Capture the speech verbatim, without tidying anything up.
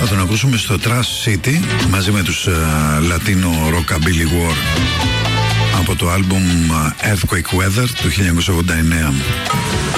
τον ακούσουμε στο Trash City μαζί με τους uh, Latino Rockabilly War από το άλμπουμ Earthquake Weather του χίλια εννιακόσια ογδόντα εννέα.